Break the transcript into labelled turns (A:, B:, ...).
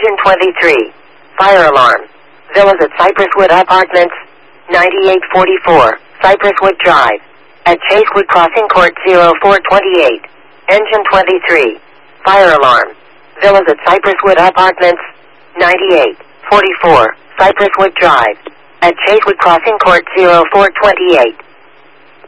A: Engine 23. Fire alarm. Villas at Cypresswood Apartments, 9844, Cypresswood Drive. At Chasewood Crossing Court 0428. Engine 23. Fire alarm. Villas at Cypresswood Apartments, 9844, Cypresswood Drive. At Chasewood Crossing Court 0428.